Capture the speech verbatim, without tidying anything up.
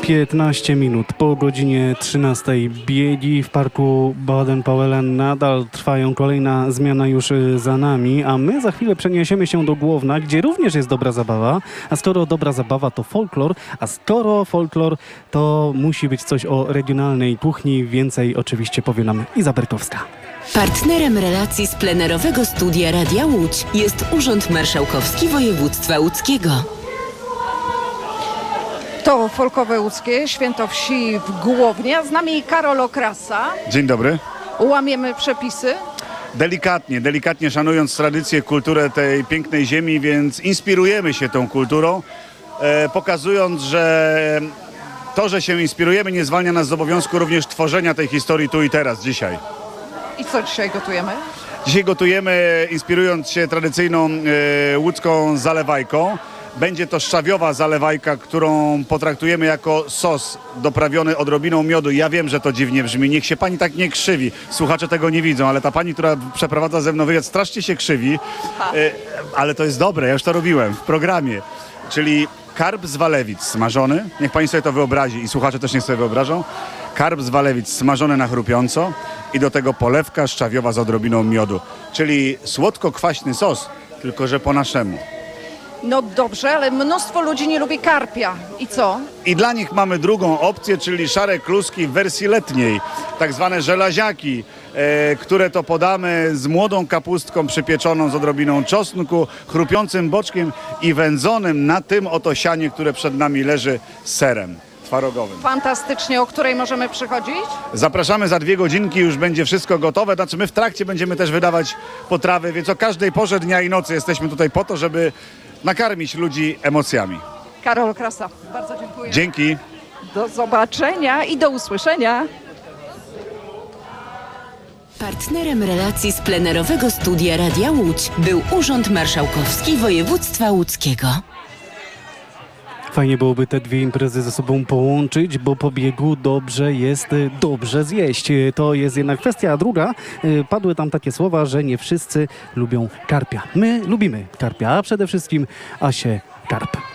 piętnaście minut po godzinie trzynastej. Biegi w parku Baden-Powellen nadal trwają. Kolejna zmiana już y, za nami, a my za chwilę przeniesiemy się do Głowna, gdzie również jest dobra zabawa. A skoro dobra zabawa, to folklor, a skoro folklor, to musi być coś o regionalnej kuchni. Więcej oczywiście powie nam Iza Berkowska. Partnerem relacji z plenerowego studia Radia Łódź jest Urząd Marszałkowski Województwa Łódzkiego. To Folkowe Łódzkie, Święto Wsi w Głownie, a z nami Karol Okrasa. Dzień dobry. Łamiemy przepisy. Delikatnie, delikatnie szanując tradycję, kulturę tej pięknej ziemi, więc inspirujemy się tą kulturą, e, pokazując, że to, że się inspirujemy, nie zwalnia nas z obowiązku również tworzenia tej historii tu i teraz, dzisiaj. I co dzisiaj gotujemy? Dzisiaj gotujemy, inspirując się tradycyjną e, łódzką zalewajką. Będzie to szczawiowa zalewajka, którą potraktujemy jako sos doprawiony odrobiną miodu. Ja wiem, że to dziwnie brzmi, niech się pani tak nie krzywi. Słuchacze tego nie widzą, ale ta pani, która przeprowadza ze mną wywiad, strasznie się krzywi. E, ale to jest dobre, ja już to robiłem w programie. Czyli karp z Walewic smażony, niech pani sobie to wyobrazi i słuchacze też niech sobie wyobrażą. Karp z Walewic smażony na chrupiąco i do tego polewka szczawiowa z odrobiną miodu. Czyli słodko-kwaśny sos, tylko że po naszemu. No dobrze, ale mnóstwo ludzi nie lubi karpia. I co? I dla nich mamy drugą opcję, czyli szare kluski w wersji letniej, tak zwane żelaziaki, e, które to podamy z młodą kapustką przypieczoną z odrobiną czosnku, chrupiącym boczkiem i wędzonym na tym oto sianie, które przed nami leży, serem twarogowym. Fantastycznie. O której możemy przychodzić? Zapraszamy za dwie godzinki, już będzie wszystko gotowe. Znaczy my w trakcie będziemy też wydawać potrawy, więc o każdej porze dnia i nocy jesteśmy tutaj po to, żeby nakarmić ludzi emocjami. Karol Okrasa, bardzo dziękuję. Dzięki. Do zobaczenia i do usłyszenia. Partnerem relacji z plenerowego studia Radia Łódź był Urząd Marszałkowski Województwa Łódzkiego. Fajnie byłoby te dwie imprezy ze sobą połączyć, bo po biegu dobrze jest y, dobrze zjeść. Y, To jest jednak kwestia. A druga, y, padły tam takie słowa, że nie wszyscy lubią karpia. My lubimy karpia, a przede wszystkim Asię Karp.